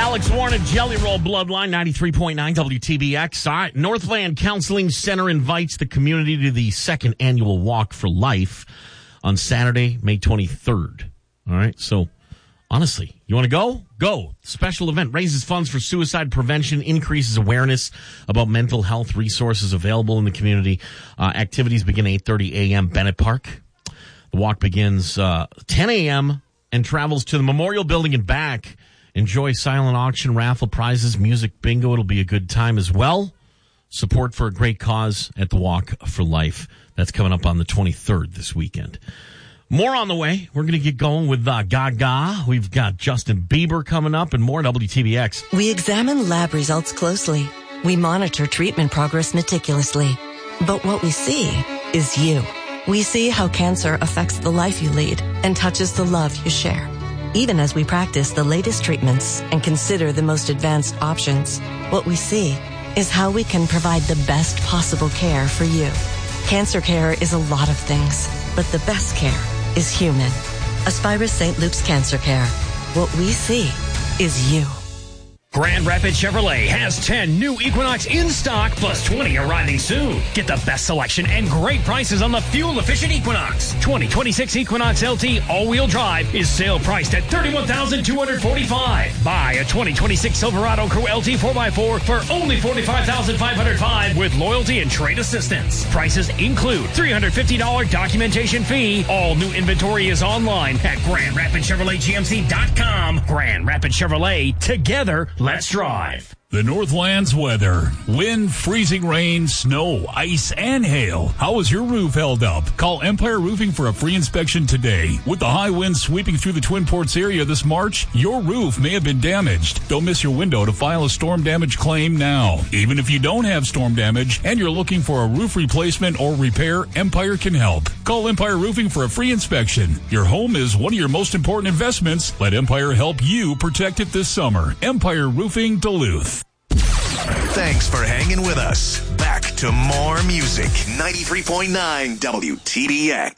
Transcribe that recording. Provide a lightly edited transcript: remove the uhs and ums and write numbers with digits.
Alex Warren and Jelly Roll Bloodline, 93.9 WTBX. All right, Northland Counseling Center invites the community to the second annual Walk for Life on Saturday, May 23rd. All right, so honestly, you want to go? Go. Special event raises funds for suicide prevention, increases awareness about mental health resources available in the community. Activities begin 8:30 a.m. Bennett Park. The walk begins 10 a.m. and travels to the Memorial Building and back. Enjoy silent auction, raffle prizes, music, bingo. It'll be a good time as well. Support for a great cause at the Walk for Life. That's coming up on the 23rd this weekend. More on the way. We're going to get going with Gaga. We've got Justin Bieber coming up and more WTBX. We examine lab results closely. We monitor treatment progress meticulously. But what we see is you. We see how cancer affects the life you lead and touches the love you share. Even as we practice the latest treatments and consider the most advanced options, what we see is how we can provide the best possible care for you. Cancer care is a lot of things, but the best care is human. Aspirus St. Luke's Cancer Care. What we see is you. Grand Rapids Chevrolet has 10 new Equinox in stock, plus 20 arriving soon. Get the best selection and great prices on the fuel-efficient Equinox. 2026 Equinox LT all-wheel drive is sale priced at $31,245. Buy a 2026 Silverado Crew LT 4x4 for only $45,505 with loyalty and trade assistance. Prices include $350 documentation fee. All new inventory is online at GrandRapidsChevroletGMC.com. Grand Rapids Chevrolet, together, let's drive. The Northlands weather. Wind, freezing rain, snow, ice, and hail. How is your roof held up? Call Empire Roofing for a free inspection today. With the high winds sweeping through the Twin Ports area this March, your roof may have been damaged. Don't miss your window to file a storm damage claim now. Even if you don't have storm damage and you're looking for a roof replacement or repair, Empire can help. Call Empire Roofing for a free inspection. Your home is one of your most important investments. Let Empire help you protect it this summer. Empire Roofing Duluth. Thanks for hanging with us. Back to more music. 93.9 WTBX.